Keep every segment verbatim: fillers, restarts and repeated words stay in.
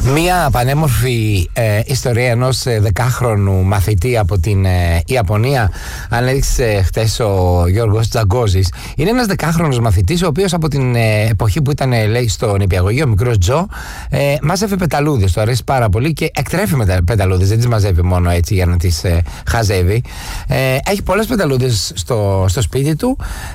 Μία πανέμορφη ε, ιστορία ενός ε, δεκάχρονου μαθητή από την ε, Ιαπωνία ανέδειξε χτες ο Γιώργος Τζαγκόζης. Είναι ένας δεκάχρονος μαθητής, ο οποίος από την ε, εποχή που ήταν, ε, λέει, στο νηπιαγωγείο, ο μικρός Τζο, ε, μάζευε πεταλούδες. Του αρέσει πάρα πολύ και εκτρέφει με τα πεταλούδες. Δεν τις μαζεύει μόνο έτσι για να τις ε, χαζεύει. Ε, έχει πολλές πεταλούδες στο, στο σπίτι του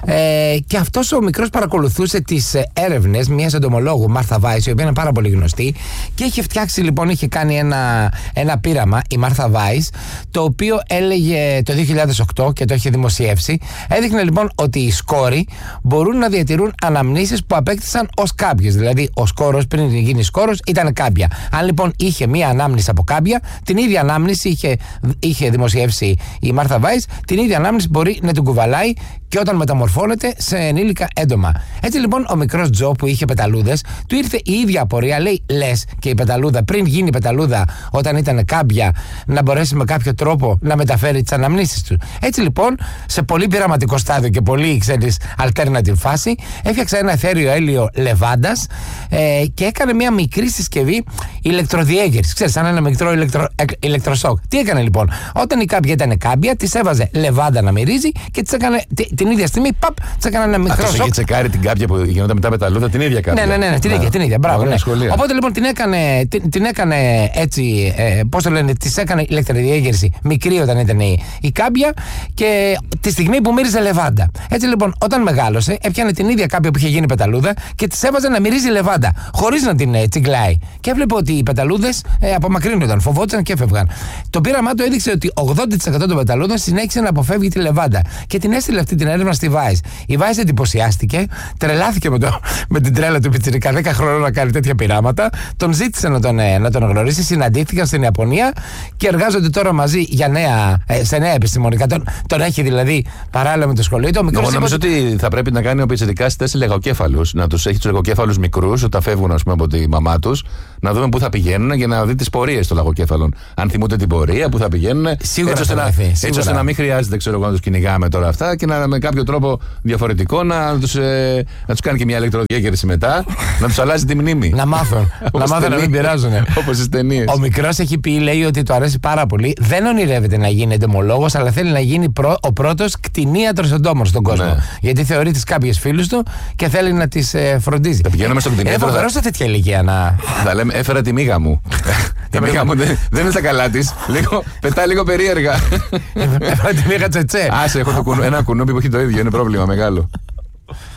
ε, και αυτός ο μικρός παρακολουθούσε τις ε, έρευνες μιας εντομολόγου, Μάρθα Βάις, η οποία είναι πάρα πολύ γνωστή, και είχε φτιάξει, λοιπόν, είχε κάνει ένα, ένα πείραμα η Μάρθα Βάις, το οποίο έλεγε το δύο χιλιάδες οκτώ και το είχε δημοσιεύσει. Έδειχνε, λοιπόν, ότι οι σκόροι μπορούν να διατηρούν αναμνήσεις που απέκτησαν ως κάμπιες. Δηλαδή, ο σκόρος πριν γίνει σκόρος ήταν κάμπια. Αν, λοιπόν, είχε μία ανάμνηση από κάμπια, την ίδια ανάμνηση είχε, είχε δημοσιεύσει η Μάρθα Βάις, την ίδια ανάμνηση μπορεί να την κουβαλάει και όταν μεταμορφώνεται σε ενήλικα έντομα. Έτσι, λοιπόν, ο μικρός Τζο που είχε πεταλούδες, του ήρθε η ίδια απορία. Λέει, λες και η πεταλούδα, πριν γίνει πεταλούδα, όταν ήταν κάμπια, να μπορέσει με κάποιο τρόπο να μεταφέρει τις αναμνήσεις του. Έτσι, λοιπόν, σε πολύ πειραματικό στάδιο και πολύ, ξέρεις, alternative φάση, έφτιαξε ένα αιθέριο έλαιο λεβάντας ε, και έκανε μια μικρή συσκευή ηλεκτροδιέγερση. Ξέρεις, σαν ένα μικρό ηλεκτρο, ε, ηλεκτροσόκ. Τι έκανε, λοιπόν? Όταν η κάμπια ήταν κάμπια, της έβαζε λεβάντα να μυρίζει και της έκανε τ, την ίδια στιγμή, παπ, της έκανε ένα μικρό σοκ. Είχε τσεκάρει την κάμπια που γινόταν μετά πεταλούδα, την ίδια κάμπια. Ναι, ναι, ναι, την ίδια, την ίδια. Μπράβο, ναι. Οπότε, λοιπόν, την έκανε, την, την έκανε έτσι, ε, πώς το λένε, της έκανε ηλεκτροδιέγερση μικρή όταν ήταν η, η κάμπια και τη στιγμή που μύριζε λεβάντα. Έτσι, λοιπόν, όταν μεγάλωσε, έπιανε την ίδια κάμπια που είχε γίνει πεταλούδα και της έβαζε να μυρίζει λεβάντα, χωρίς να την ε, τσιγκλάει. Και έβλεπε ότι οι πεταλούδες ε, απομακρύνονταν, φοβόντουσαν και έφευγαν. Το πείραμά του έδειξε ότι ογδόντα τοις εκατό των πεταλούδων συνέχισε να αποφεύγει τη λεβάντα. Και την έστειλε αυτή την έρευνα στη Vice. Η Vice εντυπωσιάστηκε, τρελάθηκε με, το, με την τρέλα του πιτσιρικά, δέκα χρόνων να κάνει τέτοια πειράματα. Τον ζήτησε να τον, να τον γνωρίσει, συναντήθηκαν στην Ιαπωνία και εργάζονται τώρα μαζί για νέα, σε νέα επιστημονικά. Τον, τον έχει δηλαδή παράλληλα με το σχολείο του. Εγώ νομίζω ότι θα πρέπει να κάνει ο πιτσιρικάς τεστ λεγοκέφαλους. Να τους έχει τους λεγοκέφαλους μικρούς όταν φεύγουν, ας πούμε, από τη μαμά τους, να δούμε πού θα πηγαίνουν για να δει τις πορείες των λογοκέφαλων. Αν θυμούνται την πορεία, πού θα πηγαίνουν. Σίγουρα έτσι ώστε, θα να, βρεθεί, έτσι σίγουρα. ώστε να μην χρειάζεται, ξέρω εγώ, να τους κυνηγάμε τώρα αυτά και να με κάποιο τρόπο διαφορετικό να τους, ε, να τους κάνει και μια ηλεκτροδιέγερση μετά, να τους αλλάζει τη μνήμη. Να μάθουν. να μάθουν να μην πειράζουν. Όπως στις ταινίες. Ο μικρός έχει πει, λέει, ότι του αρέσει πάρα πολύ. Δεν ονειρεύεται να γίνει εντομολόγος, αλλά θέλει να γίνει προ, ο πρώτος κτηνίατρος εντόμων στον κόσμο. Ναι. Γιατί θεωρεί τις κάποιες φίλους του και θέλει να τις ε, φροντίζει. Θα πηγαίνουμε στον κτηνίατρο. Είναι φοβερό σε τέτοια ηλικία να. Θα λέμε, έφερα τη μίγα μου. Η μίγα μου δεν, δεν είναι στα καλά της. Πετάει λίγο περίεργα. Έφερα τη μίγα τσετσέ. Άσε, έχω το κουνου, ένα κουνούπι που έχει το ίδιο. Είναι πρόβλημα μεγάλο.